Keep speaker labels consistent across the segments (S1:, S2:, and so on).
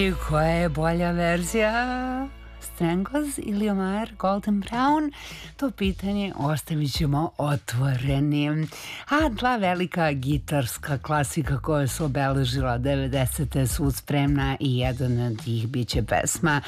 S1: I koja je bolja verzija? Strangles ili Omar Golden Brown? To pitanje ostavit ćemo otvorenim. A dva velika gitarska klasika koja su obeležila 90. su spremna i jedan od njih bit će pesma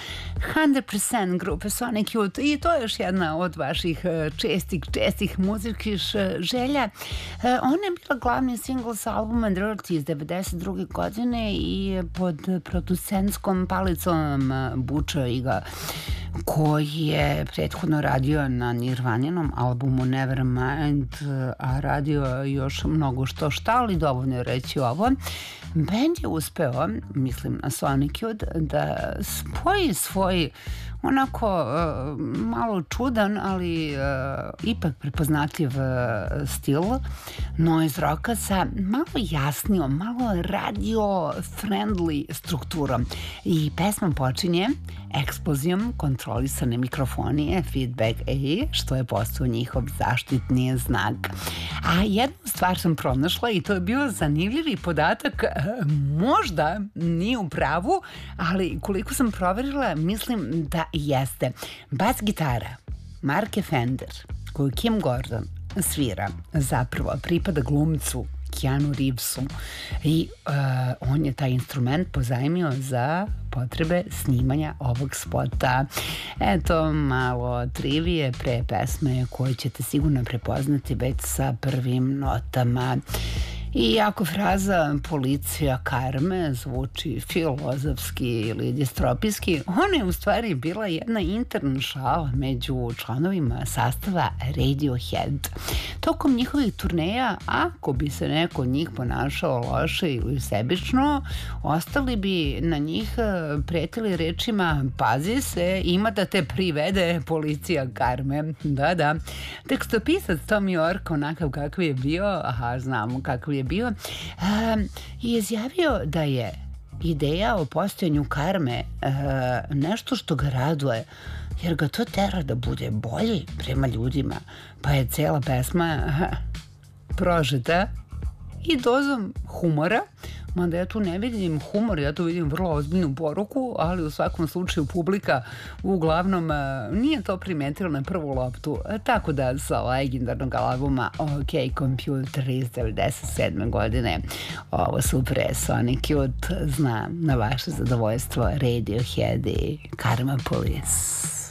S1: 100% grupe Sonic Youth. I to je još jedna od vaših čestih muzičkih želja. Ona je bila glavni singl sa albuma Dirty iz 92. godine i pod producentskom palicom Butcha Vig, koji je prethodno radio na Nirvaninom albumu Nevermind, a radio još mnogo šta, ali dovoljno je reći ovo. Band je uspeo, mislim na Sonic Youth, da spoji svoj onako malo čudan, ali ipak prepoznatljiv stil noise rocka sa malo jasnijom, malo radio-friendly strukturom. I pesma počinje eksplozijom kontrolisane mikrofonije Feedback A, što je postao njihov zaštitni znak. A jednu stvar sam pronašla i to je bio zanimljivi podatak, možda nije u pravu, ali koliko sam proverila, mislim da jeste. Bas gitara marke Fender, koju Kim Gordon svira, zapravo pripada glumcu Keanu Reevesu i on je taj instrument pozajmio za potrebe snimanja ovog spota. Eto malo trivije pre pesme koju ćete sigurno prepoznati već sa prvim notama. I ako fraza policija karme zvuči filozofski ili distropijski, ona je u stvari bila jedna interna šala među članovima sastava Radiohead. Tokom njihovih turneja, ako bi se neko od njih ponašao loše ili sebično, ostali bi na njih pretili rečima: pazi se, ima da te privede policija karme. Da. Tekstopisac Tom York, onakav kakav je bio, znamo kakav je bio, je izjavio da je ideja o postojanju karme nešto što ga raduje, jer ga to tera da bude bolji prema ljudima, pa je cela pesma prožeta i dozom humora, mada ja tu ne vidim humor, ja tu vidim vrlo ozbiljnu poruku, ali u svakom slučaju publika uglavnom nije to primetila na prvu loptu, tako da sa legendarnog albuma OK Computer iz 97. godine ovo su pre Sonic Youth, znam na vaše zadovoljstvo Radiohead i Karma Police.